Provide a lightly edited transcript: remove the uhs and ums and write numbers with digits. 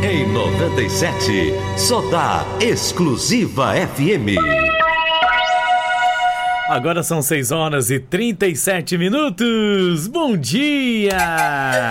Em 97, só dá Exclusiva FM. Agora são 6 horas e 37 minutos. Bom dia!